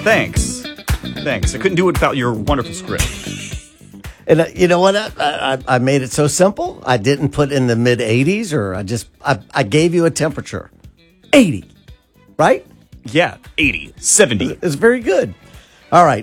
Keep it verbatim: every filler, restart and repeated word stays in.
Thanks. Thanks. I couldn't do it without your wonderful script. And uh, you know what? I, I, I made it so simple. I didn't put in the mid eighties, or I just I, I gave you a temperature, eighty, right? Yeah, eighty, seventy. It's very good. All right.